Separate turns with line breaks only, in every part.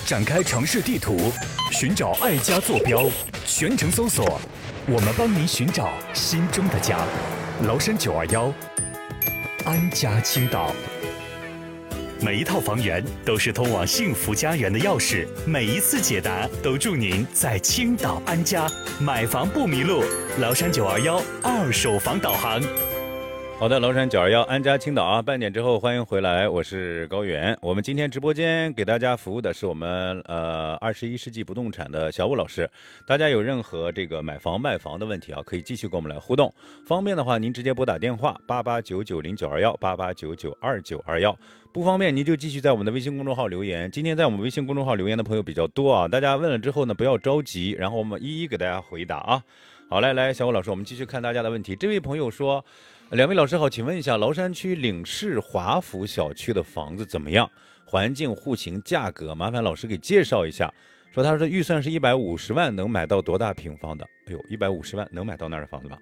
展开城市地图，寻找爱家坐标，全程搜索，我们帮您寻找心中的家。崂山921，安家青岛。每一套房源都是通往幸福家园的钥匙，每一次解答都祝您在青岛安家，买房不迷路。崂山921二手房导航。
好的，崂山921安家青岛啊，半点之后欢迎回来，我是高原。我们今天直播间给大家服务的是我们21世纪不动产的小武老师。大家有任何这个买房卖房的问题啊，可以继续跟我们来互动。方便的话，您直接拨打电话8899092188992921。不方便您就继续在我们的微信公众号留言。今天在我们微信公众号留言的朋友比较多啊，大家问了之后呢，不要着急，然后我们一一给大家回答啊。好，来，小武老师，我们继续看大家的问题。这位朋友说，两位老师好，请问一下，崂山区领事华府小区的房子怎么样？环境、户型、价格，麻烦老师给介绍一下。说他说预算是150万，能买到多大平方的？哎呦，150万能买到那儿的房子吧？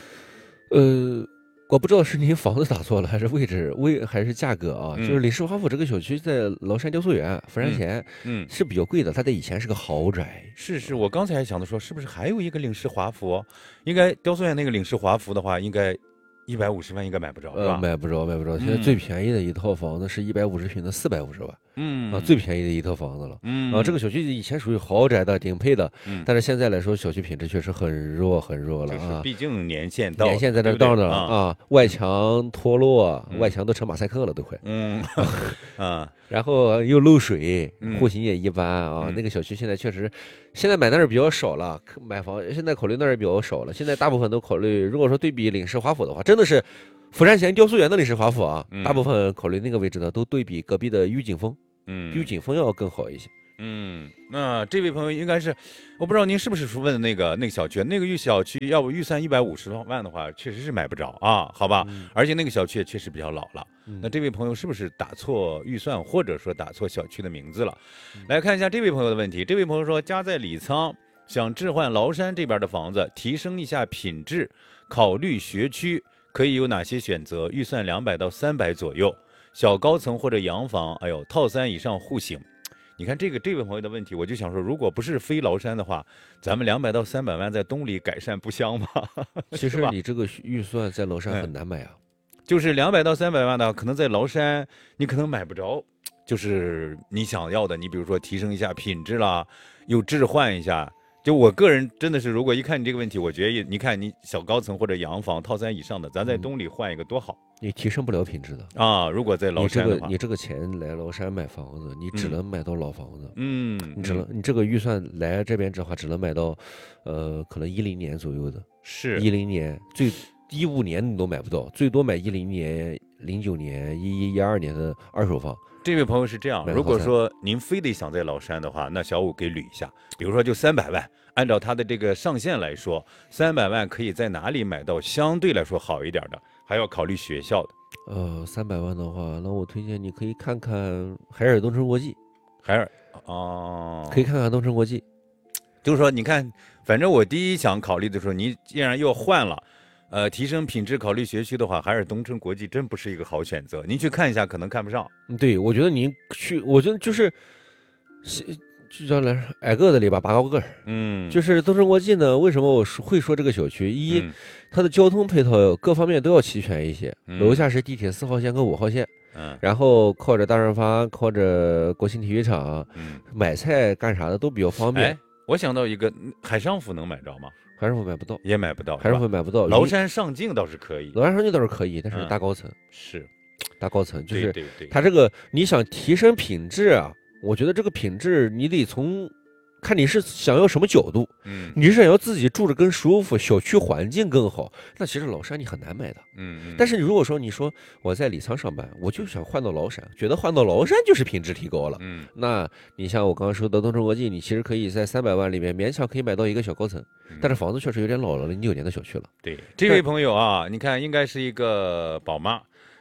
我不知道是您房子打错了，还是位置还是价格啊？就是领事华府这个小区在崂山雕塑园福山前，是比较贵的。它在以前是个豪宅。
是，我刚才还想着说，是不是还有一个领事华府？应该雕塑园那个领事华府的话，应该150万应该买不着，是吧？
买不着。现在最便宜的一套房子是150平的450万。最便宜的一套房子了。这个小区以前属于豪宅的顶配的，但是现在来说，小区品质确实很弱了啊。
毕竟年限
在这到着了啊，外墙脱落，外墙都成马赛克了都快。然后又漏水，户型也一般啊。那个小区现在确实，现在买那儿比较少了，买房现在考虑那儿比较少了。现在大部分都考虑，如果说对比领事华府的话，真的是福山前雕塑园的领事华府啊，大部分考虑那个位置的都对比隔壁的御景峰。御景峰要更好一些。
那这位朋友应该是，我不知道您是不是问那个小区，那个小区要不预算150万的话，确实是买不着啊，好吧？而且那个小区也确实比较老了。那这位朋友是不是打错预算，或者说打错小区的名字了？来看一下这位朋友的问题。这位朋友说，家在李沧，想置换崂山这边的房子，提升一下品质，考虑学区，可以有哪些选择？预算200到300左右。小高层或者洋房，套3以上户型。你看这位朋友的问题，我就想说，如果不是非崂山的话，咱们200到300万在东里改善不香吗？
其实你这个预算在崂山很难买啊。
就是200到300万的，可能在崂山你可能买不着，就是你想要的，你比如说提升一下品质啦，又置换一下。就我个人真的是，如果一看你这个问题，我觉得你看你小高层或者洋房套3以上的，咱在东里换一个多好。
你提升不了品质的
啊！如果在崂山的话，
你这个钱来崂山买房子，你只能买到老房子。你这个预算来这边的话，只能买到，可能10年左右的。
是
10年，最15年你都买不到，最多买10年、09年、11、12年的二手房。
这位朋友是这样，如果说您非得想在崂山的话，那小武给捋一下，比如说就300万，按照他的这个上限来说，300万可以在哪里买到相对来说好一点的？还要考虑学校的。
300万的话，那我推荐你可以看看海尔东城国际。
可
以看看东城国际。
就是说，你看，反正我第一想考虑的时候，你既然又换了。提升品质，考虑学区的话，海尔东城国际真不是一个好选择。您去看一下，可能看不上。
对，我觉得您去，我觉得就是叫来矮个子里吧，拔高个。就是东城国际呢，为什么我会说这个小区？它的交通配套各方面都要齐全一些。楼下是地铁4号线跟5号线。然后靠着大润发，靠着国庆体育场，买菜干啥的都比较方便。
我想到一个，海上府能买着吗？
海上府买不到，
也买不到，
海上府买不到。
崂山上境倒是可以，
崂山上境倒是可以，但是大高层
是
大高层，就是
对，
它这个你想提升品质啊，我觉得这个品质你得从看你是想要什么角度。你是想要自己住着更舒服，小区环境更好，那其实崂山你很难买的。但是你如果说你说我在李沧上班，我就想换到崂山，觉得换到崂山就是品质提高了。那你像我刚刚说的东城国际，你其实可以在300万里面勉强可以买到一个小高层，但是房子确实有点老了，09年的小区了。
对，这位朋友啊，你看应该是一个宝妈。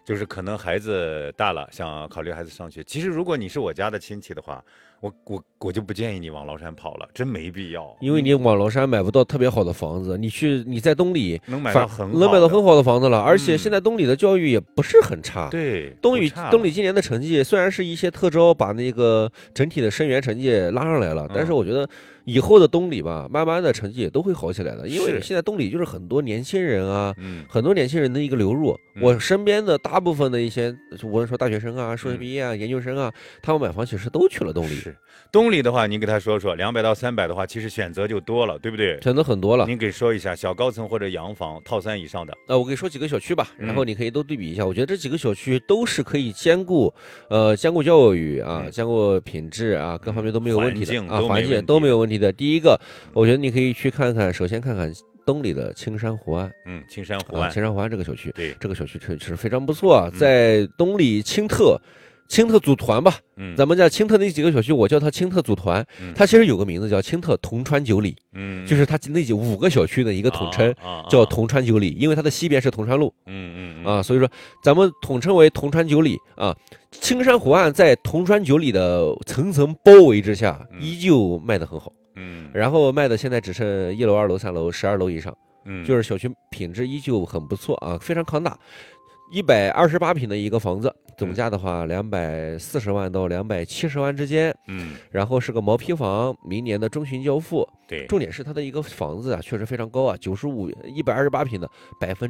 就是可能孩子大了，想考虑孩子上学。其实如果你是我家的亲戚的话，我就不建议你往崂山跑了，真没必要。
因为你往崂山买不到特别好的房子，你在东里
能买到很
好的房子了，而且现在东里的教育也不是很差。
对，
东里今年的成绩虽然是一些特招把那个整体的生源成绩拉上来了，但是我觉得以后的东里吧，慢慢的成绩也都会好起来的，因为现在东里就是很多年轻人啊，很多年轻人的一个流入。我身边的大部分的一些，无论说大学生啊、硕士毕业啊、研究生啊，他们买房其实都去了东里。
是东里的话，您给他说说，200到300的话，其实选择就多了，对不对？
选择很多了。
您给说一下小高层或者洋房套3以上的。
我给你说几个小区吧，然后你可以都对比一下。我觉得这几个小区都是可以兼顾教育啊，兼顾品质啊，各方面都没有问题的啊，环境都没有问题的。第一个，我觉得你可以去看看，首先看看东里的青山湖岸，
青山湖岸
这个小区，
对，
这个小区确实非常不错啊，在东里青特组团吧，咱们叫青特那几个小区，我叫它青特组团，它其实有个名字叫青特同川九里，就是它那5个小区的一个统称，叫同川九里，因为它的西边是同川路，所以说咱们统称为同川九里啊。青山湖岸在同川九里的层层包围之下，依旧卖得很好，然后卖的现在只剩1楼、2楼、3楼、12楼以上，就是小区品质依旧很不错啊，非常抗大。128平的一个房子，总价的话240万到270万之间，然后是个毛坯房，明年的中旬交付。
对，
重点是它的一个房子啊，确实非常高啊，128平的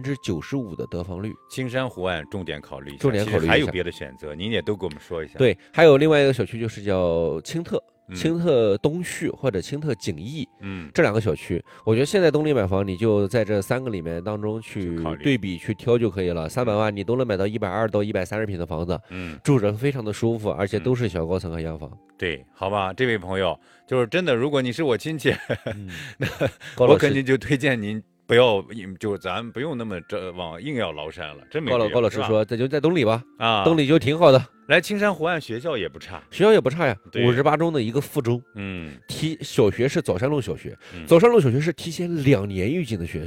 95%的得房率。
青山湖岸重点考虑一下，还有别的选择，您也都给我们说一下。
对，还有另外一个小区就是叫青特东旭或者青特景逸，这2个小区，我觉得现在东里买房，你就在这3个里面当中去对比去挑就可以了。300万你都能买到120到130平的房子，住着非常的舒服，而且都是小高层和洋房。
对，好吧，这位朋友就是真的，如果你是我亲戚，我肯定就推荐您。不要，就咱不用那么硬要崂山了，真没必要。
高老师说，这就在东里吧，
东
里就挺好的。
来青山湖岸学校也不差，
呀，58中的一个附中，小学是枣山路小学，枣山路小学是提前2年预警的学校。